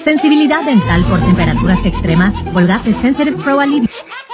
Sensibilidad dental por temperaturas extremas. Colgate Sensitive Pro Alivio.